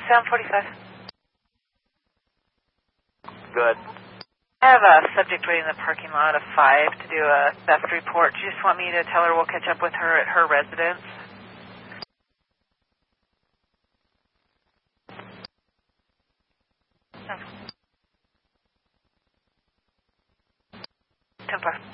745. Good. I have a subject waiting in the parking lot of 5 to do a theft report. Do you just want me to tell her we'll catch up with her at her residence? Ten 4.